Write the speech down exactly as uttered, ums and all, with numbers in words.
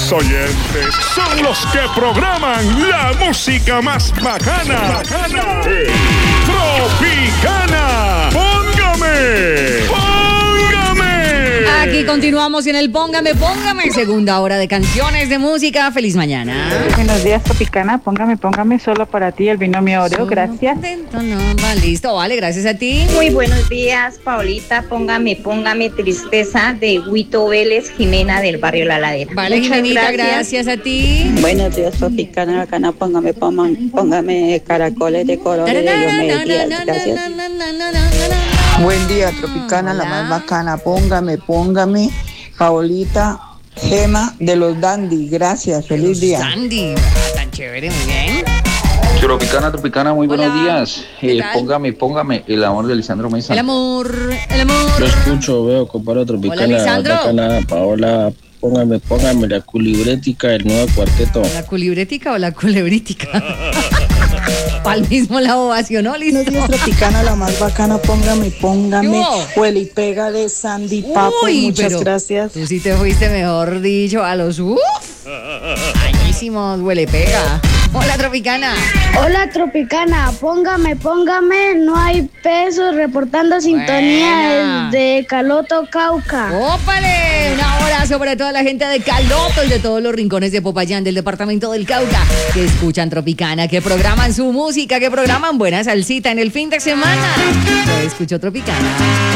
Los oyentes son los que programan la música más bacana. Bacana. Tropicana. Póngame. Póngame. Aquí continuamos en el Póngame, Póngame, segunda hora de canciones de música. Feliz mañana. Buenos días, Tropicana. Póngame, póngame solo para ti el binomio Oreo. Gracias. No, va, listo, vale, gracias a ti. Muy buenos días, Paulita. Póngame, póngame tristeza de Huito Vélez, Jimena del barrio La Ladera. Vale, Muchas Jimenita, gracias. gracias a ti. Buenos días, Tropicana. Bacana, póngame, póngame, póngame caracoles de colores de Diomedes Díaz. Gracias. Buen día, Tropicana, Hola. la más bacana. Póngame, póngame. Paolita Gema de los Dandy. Gracias, feliz día. Sandy, tan chévere, muy bien. Tropicana, Tropicana, muy buenos Hola. días. ¿Qué Eh, tal? póngame, póngame el amor de Lisandro Mesa. El amor, el amor. Lo escucho, veo, comparo Tropicana, Hola, Lisandro. bacana, Paola, póngame, póngame la culibrética, el nuevo cuarteto. ¿La culibrética o la culebrítica? Al mismo la ovación, ¿no? Listo. Buenos días, Tropicana, la más bacana. Póngame, póngame. Yo. Huele y pega de Sandy Papo. Uy, Muchas pero gracias. Tú sí te fuiste, mejor dicho, a los uff. Añísimos, huele pega. Hola, Tropicana. Hola Tropicana, póngame, póngame, no hay peso, reportando sintonía Buena. desde Caloto, Cauca. ¡Ópale! Un abrazo para toda la gente de Caloto y de todos los rincones de Popayán del departamento del Cauca que escuchan Tropicana, que programan su música, que programan buena salsita en el fin de semana. Yo escucho Tropicana.